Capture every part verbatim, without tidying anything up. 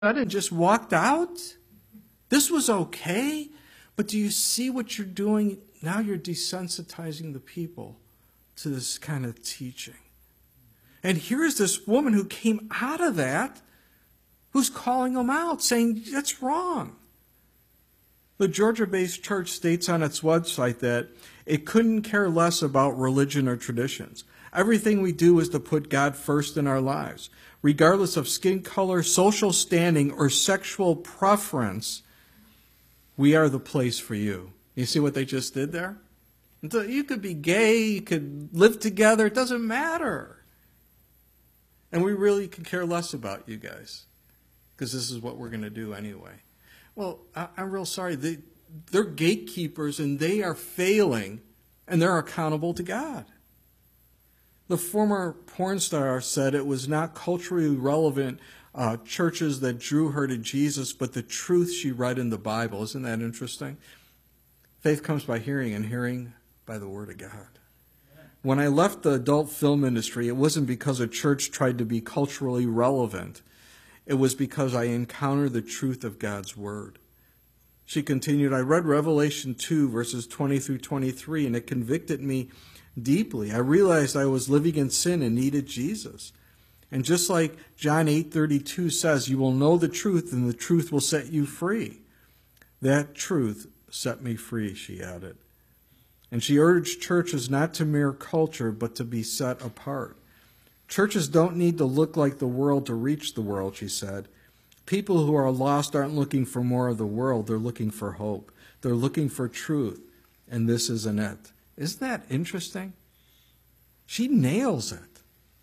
and just walked out? This was okay? But do you see what you're doing? Now you're desensitizing the people to this kind of teaching. And here's this woman who came out of that, who's calling them out, saying, that's wrong. The Georgia-based church states on its website that it couldn't care less about religion or traditions. Everything we do is to put God first in our lives. Regardless of skin color, social standing, or sexual preference, we are the place for you. You see what they just did there? You could be gay, you could live together, it doesn't matter. And we really can care less about you guys, because this is what we're going to do anyway. Well, I, I'm real sorry. They, they're gatekeepers, and they are failing, and they're accountable to God. The former porn star said it was not culturally relevant uh, churches that drew her to Jesus, but the truth she read in the Bible. Isn't that interesting? Faith comes by hearing, and hearing by the Word of God. When I left the adult film industry, it wasn't because a church tried to be culturally relevant. It was because I encountered the truth of God's Word. She continued, I read Revelation two, verses twenty through twenty-three, and it convicted me deeply. I realized I was living in sin and needed Jesus. And just like John eight thirty-two says, you will know the truth, and the truth will set you free. That truth set me free, she added. And she urged churches not to mirror culture, but to be set apart. Churches don't need to look like the world to reach the world, she said. People who are lost aren't looking for more of the world. They're looking for hope. They're looking for truth. And this isn't it. Isn't that interesting? She nails it.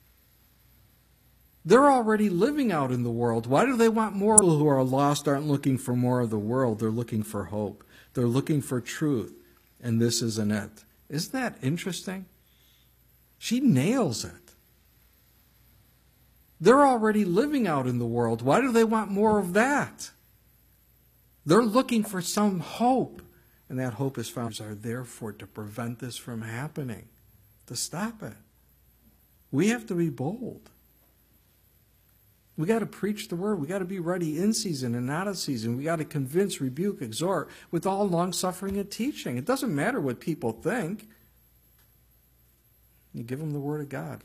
They're already living out in the world. Why do they want more? People who are lost aren't looking for more of the world. They're looking for hope. They're looking for truth. And this isn't it. Isn't that interesting? She nails it. They're already living out in the world. Why do they want more of that? They're looking for some hope. And that hope is found are there for to prevent this from happening, to stop it. We have to be bold. We got to preach the word. We got to be ready in season and out of season. We got to convince, rebuke, exhort with all long-suffering and teaching. It doesn't matter what people think. You give them the word of God.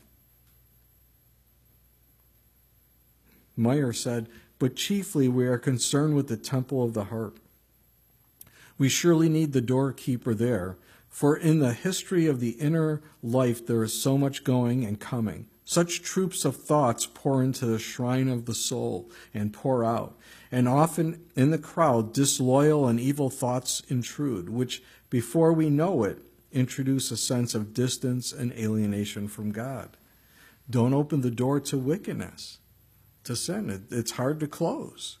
Meyer said, but chiefly we are concerned with the temple of the heart. We surely need the doorkeeper there, for in the history of the inner life there is so much going and coming. Such troops of thoughts pour into the shrine of the soul and pour out. And often in the crowd, disloyal and evil thoughts intrude, which, before we know it, introduce a sense of distance and alienation from God. Don't open the door to wickedness, to sin. It's hard to close.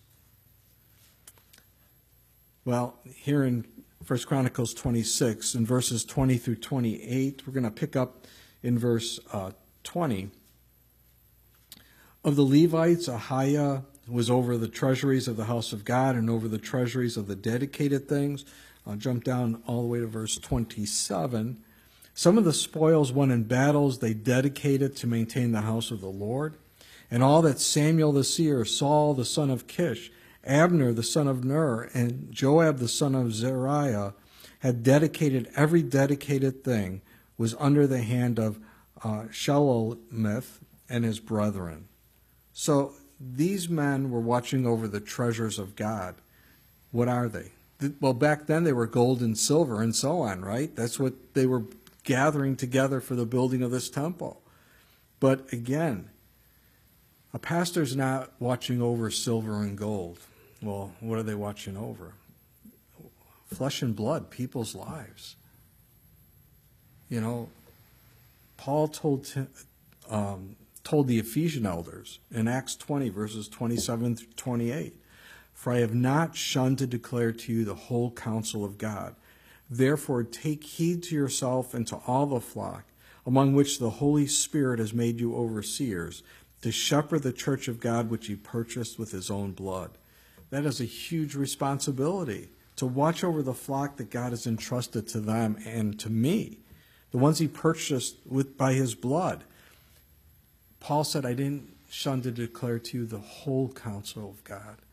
Well, here in First Chronicles twenty-six, in verses twenty through twenty-eight, we're going to pick up in verse uh, twenty. Of the Levites, Ahiah was over the treasuries of the house of God and over the treasuries of the dedicated things. I'll jump down all the way to verse twenty-seven. Some of the spoils won in battles they dedicated to maintain the house of the Lord. And all that Samuel the seer, Saul the son of Kish, Abner the son of Ner, and Joab the son of Zeruiah had dedicated, every dedicated thing was under the hand of uh, Shelomith and his brethren. So these men were watching over the treasures of God. What are they? Well, back then they were gold and silver and so on, right? That's what they were gathering together for the building of this temple. But again, a pastor's not watching over silver and gold. Well, what are they watching over? Flesh and blood, people's lives. You know, Paul told um, told the Ephesian elders in Acts twenty, verses twenty-seven through twenty-eight, for I have not shunned to declare to you the whole counsel of God. Therefore take heed to yourself and to all the flock, among which the Holy Spirit has made you overseers, to shepherd the church of God which he purchased with his own blood. That is a huge responsibility, to watch over the flock that God has entrusted to them and to me, the ones he purchased with by his blood. Paul said, I didn't shunned to declare to you the whole counsel of God.